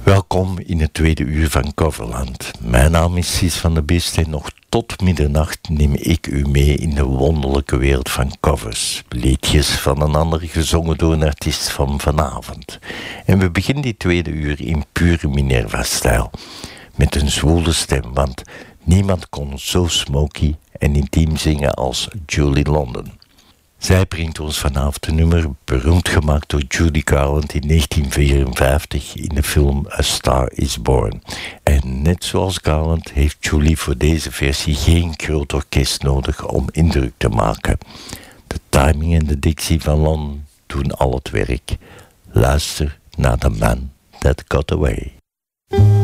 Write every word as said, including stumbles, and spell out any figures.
Welkom in het tweede uur van Coverland. Mijn naam is Cies van der Bist en nog tot middernacht neem ik u mee in de wonderlijke wereld van covers. Liedjes van een ander gezongen door een artiest van vanavond. En we beginnen die tweede uur in pure Minerva-stijl. Met een zwoele stem, want niemand kon zo smoky en intiem zingen als Julie London. Zij brengt ons vanavond een nummer beroemd gemaakt door Judy Garland in negentien vierenvijftig in de film A Star is Born. En net zoals Garland heeft Julie voor deze versie geen groot orkest nodig om indruk te maken. De timing en de dictie van London doen al het werk. Luister naar The Man That Got Away.